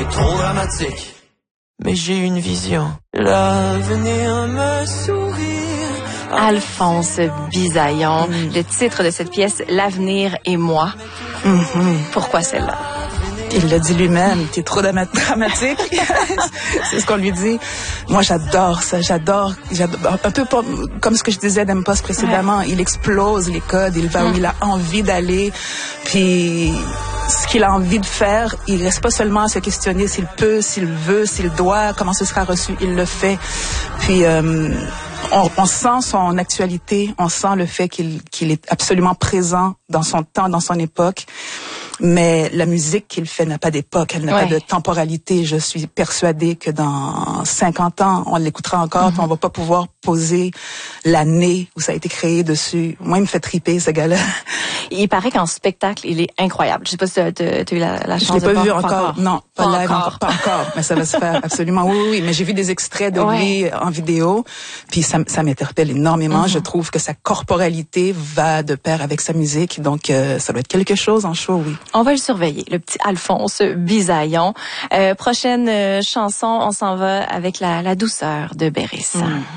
t'es trop dramatique. Mais j'ai une vision, l'avenir me sourit. Alphonse Bisaillon, le titre de cette pièce, L'avenir et moi. Pourquoi celle-là? Il l'a dit lui-même, t'es trop dramatique. C'est ce qu'on lui dit. Moi, j'adore ça, j'adore. Un peu comme ce que je disais d'Empos précédemment. Ouais. Il explose les codes, il va où il a envie d'aller. Puis, ce qu'il a envie de faire, il reste pas seulement à se questionner s'il peut, s'il veut, s'il doit, comment ce sera reçu. Il le fait. Puis, on sent son actualité, on sent le fait qu'il est absolument présent dans son temps, dans son époque. Mais la musique qu'il fait n'a pas d'époque, elle n'a pas de temporalité. Je suis persuadée que dans 50 ans, on l'écoutera encore, puis on va pas pouvoir poser l'année où ça a été créé dessus. Moi, il me fait triper, ce gars-là. Il paraît qu'en spectacle, il est incroyable. Je sais pas si t'as eu la chance de voir. Je l'ai pas vu encore. Non, pas live encore. Pas encore. Mais ça va se faire absolument. Oui. Mais j'ai vu des extraits de lui en vidéo. Puis ça m'interpelle énormément. Je trouve que sa corporalité va de pair avec sa musique. Donc, ça doit être quelque chose en show, oui. On va le surveiller, le petit Alphonse Bisaillon. Prochaine chanson, on s'en va avec la douceur de Béris.